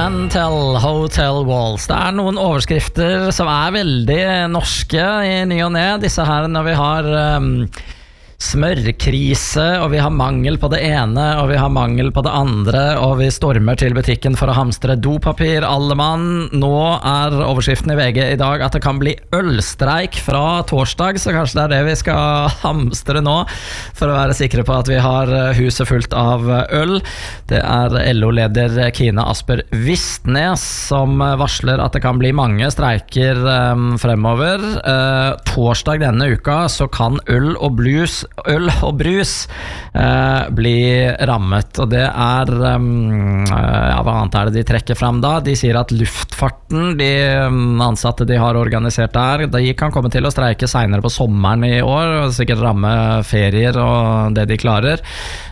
Tell Hotel Walls. Det noen overskrifter som veldig norske i ny og ne. Disse her når vi har smørkrise, og vi har mangel på det ene, og vi har mangel på det andre, og vi stormer til butikken for å hamstre dopapir, alle mann. Nå overskriften i VG i dag at det kan bli ølstreik fra torsdag, så kanskje det det vi skal hamstre nå, for å være sikre på at vi har huset fullt av øl. Det LO-leder Kine Asper Vistnes som varsler at det kan bli mange streiker fremover. Torsdag denne uka så kan øl og brus bli rammet, og det hva annet det de trekker frem da? De sier at luftfarten, de ansatte de har organisert de kan komme til å streike senere på sommeren i år, og sikkert ramme ferier og det de klarer.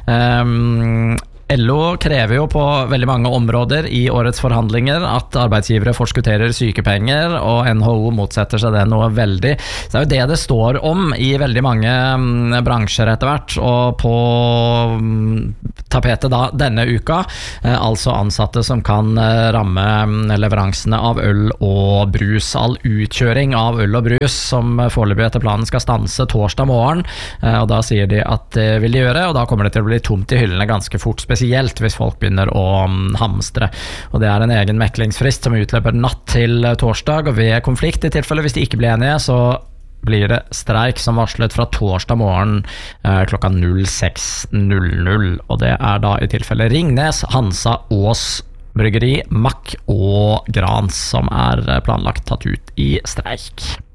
LO krever jo på veldig mange områder i årets forhandlinger at arbeidsgivere forskutterer sykepenger, og NHO motsetter seg det noe veldig. Så det jo det står om i veldig mange bransjer etter hvert, og på tapetet da denne uka, altså ansatte som kan ramme leveransene av øl og brus. All utkjøring av øl og brus som foreløpig etter planen skal stanse torsdag morgen, og da sier de at det vil de gjøre, og da kommer det til å bli tomt i hyllene ganske fort, spesielt hvis folk begynner å hamstre. Og det en egen meklingsfrist som utløper natt til torsdag, og ved konflikt i tilfelle hvis de ikke blir enige, så blir det streik som varslet fra torsdag morgen klokka 06:00, og det da i tilfelle Ringnes, Hansa, Ås Bryggeri, Mack og Grans som planlagt tatt ut i streik.